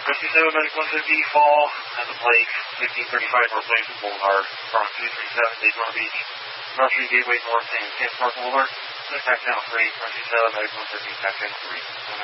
Rescue 7, Medic 150, fall at the Blake, 1535 North Langston Boulevard, from 237 Daytona Beach, North Street Gateway North, and Kent Park Boulevard. Contact Channel 3, Rescue 7, Medic 150, Contact Channel 3.